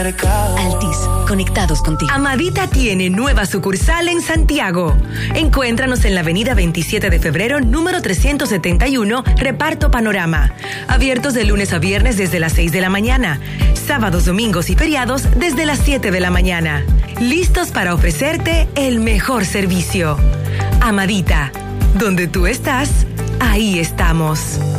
mercado. Altis, conectados contigo. Amadita tiene nueva sucursal en Santiago. Encuéntranos en la avenida 27 de febrero, número 371, Reparto Panorama. Abiertos de lunes a viernes desde las 6 de la mañana. Sábados, domingos y feriados desde las 7 de la mañana. Listos para ofrecerte el mejor servicio. Amadita, donde tú estás, ahí estamos.